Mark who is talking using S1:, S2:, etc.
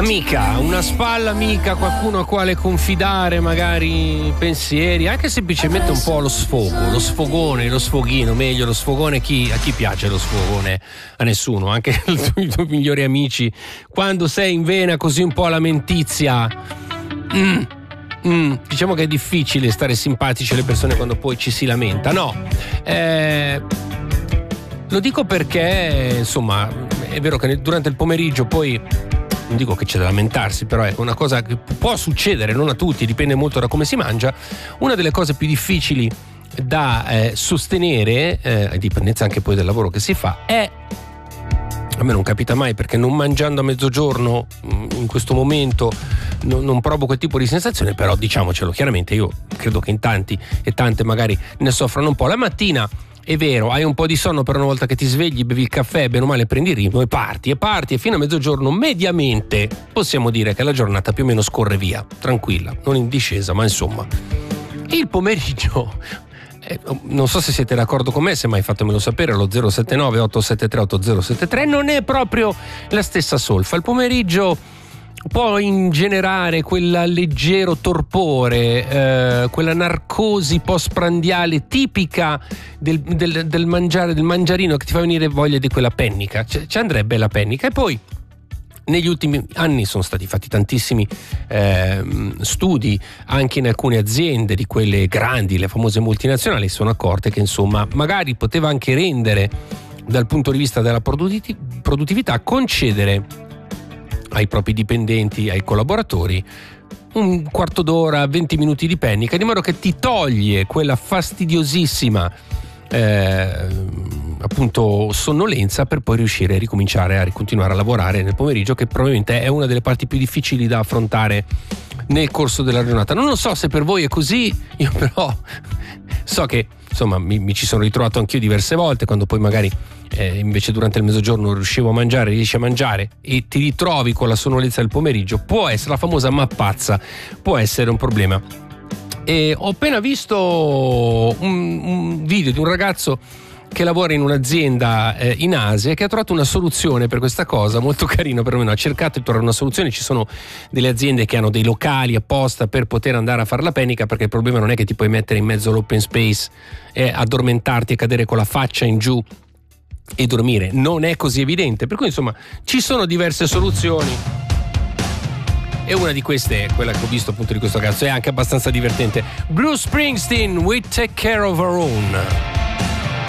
S1: amica, una spalla amica, qualcuno a quale confidare magari pensieri, anche semplicemente un po' lo sfogo, lo sfogone, lo sfoghino, meglio lo sfogone. A chi piace lo sfogone? A nessuno, anche i tuoi migliori amici. Quando sei in vena così un po' alla mentizia, diciamo che è difficile stare simpatici alle persone quando poi ci si lamenta, no? Lo dico perché, insomma, è vero che durante il pomeriggio poi, non dico che c'è da lamentarsi, però è una cosa che può succedere, non a tutti, dipende molto da come si mangia. Una delle cose più difficili da sostenere, a dipendenza anche poi del lavoro che si fa, è, a me non capita mai perché non mangiando a mezzogiorno in questo momento non provo quel tipo di sensazione, però diciamocelo chiaramente, io credo che in tanti e tante magari ne soffrano un po'. La mattina è vero, hai un po' di sonno, però una volta che ti svegli, bevi il caffè, bene o male prendi il ritmo e parti e fino a mezzogiorno mediamente possiamo dire che la giornata più o meno scorre via, tranquilla, non in discesa, ma insomma. Il pomeriggio, non so se siete d'accordo con me, se mai fatemelo sapere allo 079 873 8073, non è proprio la stessa solfa. Il pomeriggio può ingenerare quel leggero torpore, quella narcosi postprandiale tipica del mangiare, del mangiarino, che ti fa venire voglia di quella pennica. Ci andrebbe la pennica. E poi negli ultimi anni sono stati fatti tantissimi studi anche in alcune aziende di quelle grandi, le famose multinazionali, sono accorte che insomma magari poteva anche rendere, dal punto di vista della produttività, concedere ai propri dipendenti, ai collaboratori, un quarto d'ora, 20 minuti di pennica, di modo che ti toglie quella fastidiosissima appunto sonnolenza, per poi riuscire a ricominciare a ricontinuare a lavorare nel pomeriggio, che probabilmente è una delle parti più difficili da affrontare nel corso della giornata. Non lo so se per voi è così, io però so che insomma mi ci sono ritrovato anch'io diverse volte, quando poi magari invece durante il mezzogiorno riuscivo a mangiare, riesci a mangiare e ti ritrovi con la sonnolenza del pomeriggio, può essere la famosa mappazza, può essere un problema. E ho appena visto un video di un ragazzo che lavora in un'azienda in Asia, che ha trovato una soluzione per questa cosa, molto carino perlomeno, ha cercato di trovare una soluzione. Ci sono delle aziende che hanno dei locali apposta per poter andare a fare la pennica, perché il problema non è che ti puoi mettere in mezzo all'open space e addormentarti e cadere con la faccia in giù e dormire, non è così evidente, per cui insomma ci sono diverse soluzioni e una di queste è quella che ho visto appunto di questo ragazzo, è anche abbastanza divertente. Bruce Springsteen, We Take Care of Our Own.